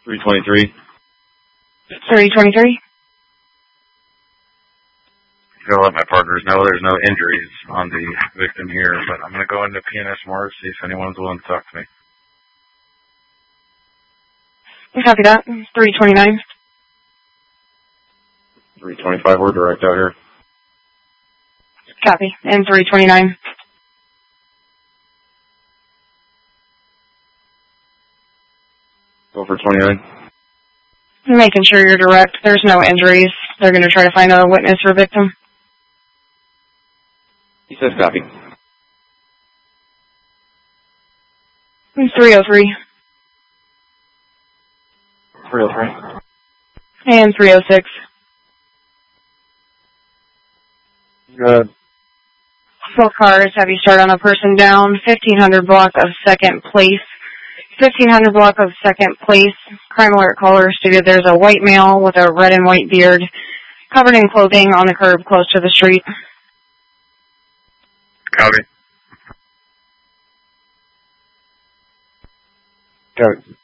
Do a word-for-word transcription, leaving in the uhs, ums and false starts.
three twenty-three. three twenty-three. I'm going to let my partners know there's no injuries on the victim here, but I'm going to go into P N S Mars, see if anyone's willing to talk to me. Copy that. three twenty-nine. three twenty-five, we're direct out here. Copy. And three twenty-nine. Go for twenty-nine. Making sure you're direct. There's no injuries. They're going to try to find a witness or victim. He says copy. three oh three. three oh three. And three oh six. Good. Both cars have you start on a person down. fifteen hundred block of second place. fifteen hundred block of second place. Crime alert caller stated there's a white male with a red and white beard covered in clothing on the curb close to the street. Copy. Copy.